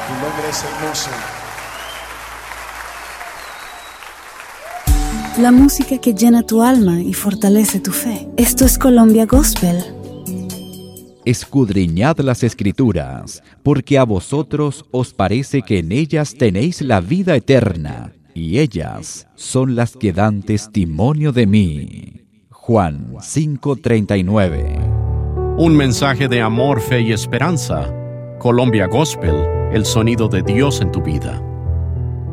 Tu nombre es hermoso. La música que llena tu alma y fortalece tu fe. Esto es Colombia Gospel. Escudriñad las Escrituras, porque a vosotros os parece que en ellas tenéis la vida eterna, y ellas son las que dan testimonio de mí. Juan 5:39. Un mensaje de amor, fe y esperanza. Colombia Gospel, el sonido de Dios en tu vida.